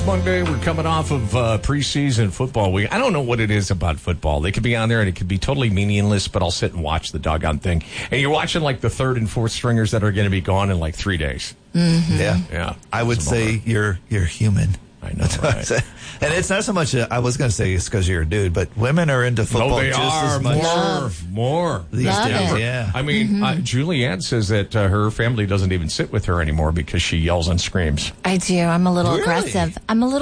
Monday, we're coming off of preseason football week. I don't know what it is about football. They could be on there and it could be totally meaningless, but I'll sit and watch the doggone thing. And you're watching like the third and fourth stringers that are going to be gone in like 3 days. Mm-hmm. Yeah. I would say you're human. I know, right? And it's not so much, I was going to say it's because you're a dude, but women are into football as much. More. These days, yeah. I mean, Julianne says that her family doesn't even sit with her anymore because she yells and screams. I do. I'm a little aggressive.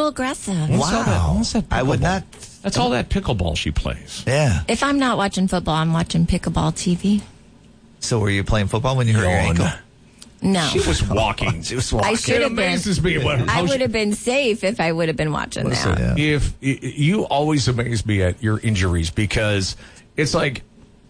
Wow. I would not. That's all that pickleball she plays. Yeah. If I'm not watching football, I'm watching pickleball TV. So were you playing football when you hurt your ankle? No. She was walking. I should have been. It amazes me. I would have been safe if I would have been watching that. Yeah. If you always amaze me at your injuries because it's like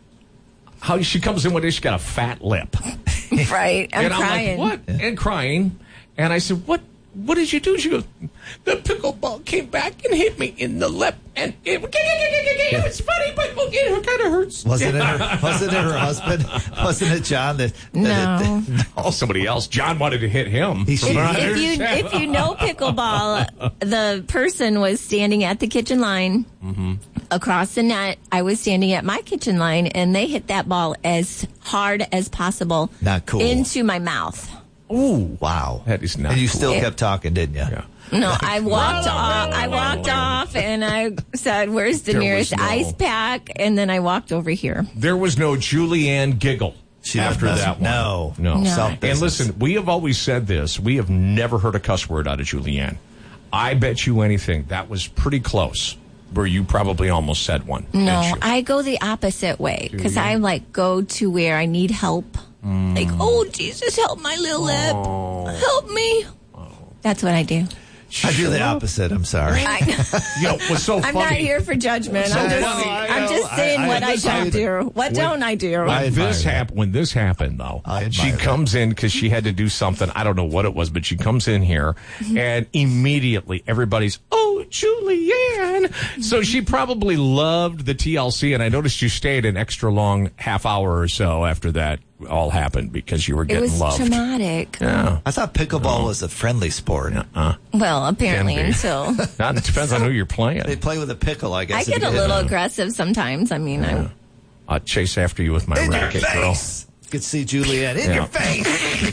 how she comes in one day, she's got a fat lip. Right. I'm crying. I'm like, what? And crying. And I said, what did you do? She goes, the pickleball came back and hit me in the lip. And it was funny, but it kind of hurts. Wasn't it her husband? Wasn't it John? No. Somebody else. John wanted to hit him. If you know pickleball, the person was standing at the kitchen line across the net. I was standing at my kitchen line, and they hit that ball as hard as possible. Not cool. Into my mouth. Ooh, wow. That is not And you cool. still kept talking, didn't you? Yeah. No, I walked off. I walked off, and I said, "Where's the nearest ice pack?" And then I walked over here. There was no Julianne giggle after that one. No. And listen, we have always said this. We have never heard a cuss word out of Julianne. I bet you anything that was pretty close. Where you probably almost said one. No, I go the opposite way because I go to where I need help. Like, oh, Jesus, help my little lip. Help me. That's what I do. I do the opposite. I'm sorry. What's so funny? I'm not here for judgment. I'm just saying what I don't do. What don't I do? When this happened, though, she comes in because she had to do something. I don't know what it was, but she comes in here, and immediately everybody's, oh, Julianne. So she probably loved the TLC, and I noticed you stayed an extra long half hour or so after that all happened because you were getting loved. It was traumatic. Yeah. I thought pickleball was a friendly sport. Well, apparently until... It depends on who you're playing. They play with a pickle, I guess. I get a little aggressive sometimes. I mean, I'll chase after you with my racket, girl. You could see Julianne in your face.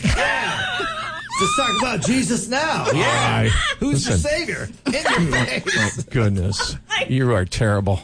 Let's talk about Jesus now. Yeah. Who's your savior? In your face. Oh, goodness. You are terrible.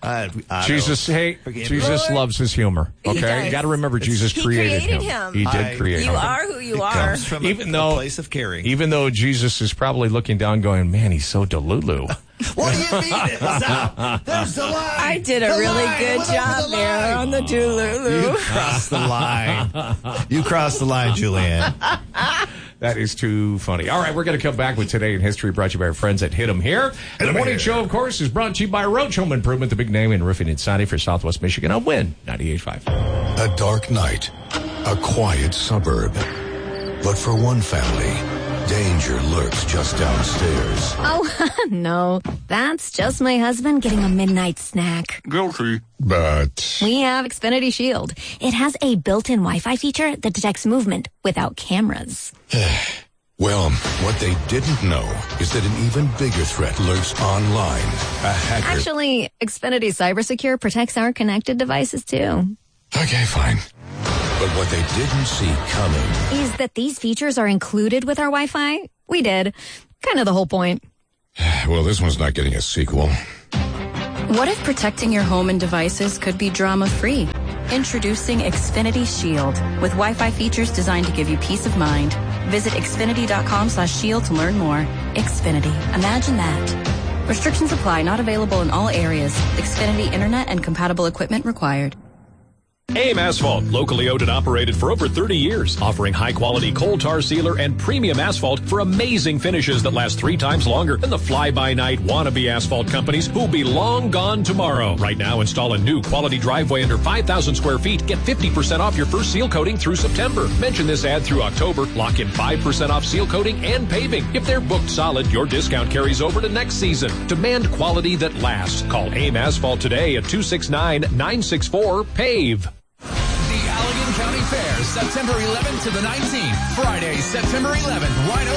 Jesus loves his humor. Okay, you got to remember Jesus created him. He did create him. You are who you are. Comes from a place of caring. Even though Jesus is probably looking down, going, "Man, he's so delulu." What do you mean it was out? There's the line. I did a really good job there on the delulu. You crossed the line. You crossed the line, Julianne. That is too funny. All right, we're going to come back with Today in History, brought to you by our friends at Hit 'em Here. And the morning show, of course, is brought to you by Roach Home Improvement, the big name in roofing and siding for Southwest Michigan. On Win 98.5. A dark night, a quiet suburb. But for one family, danger lurks just downstairs. Oh, no. That's just my husband getting a midnight snack. Guilty. But We have Xfinity Shield. It has a built-in Wi-Fi feature that detects movement without cameras. well, what they didn't know is that an even bigger threat lurks online. A hacker. Actually, Xfinity CyberSecure protects our connected devices, too. Okay, fine. But what they didn't see coming is that these features are included with our Wi-Fi. We did. Kind of the whole point. Well, this one's not getting a sequel. What if protecting your home and devices could be drama-free? Introducing Xfinity Shield with Wi-Fi features designed to give you peace of mind. Visit Xfinity.com/shield to learn more. Xfinity. Imagine that. Restrictions apply. Not available in all areas. Xfinity Internet and compatible equipment required. AIM Asphalt, locally owned and operated for over 30 years, offering high-quality coal tar sealer and premium asphalt for amazing finishes that last 3 times longer than the fly-by-night wannabe asphalt companies who'll be long gone tomorrow. Right now, install a new quality driveway under 5,000 square feet. Get 50% off your first seal coating through September. Mention this ad through October. Lock in 5% off seal coating and paving. If they're booked solid, your discount carries over to next season. Demand quality that lasts. Call AIM Asphalt today at 269-964-PAVE. The Allegan County Fair, September 11th to the 19th. Friday, September 11th, Rhino